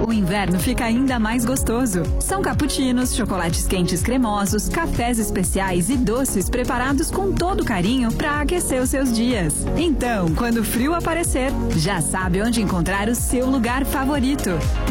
O inverno fica ainda mais gostoso. São cappuccinos, chocolates quentes cremosos, cafés especiais e doces preparados com todo carinho para aquecer os seus dias. Então, quando o frio aparecer, já sabe onde encontrar o seu lugar favorito.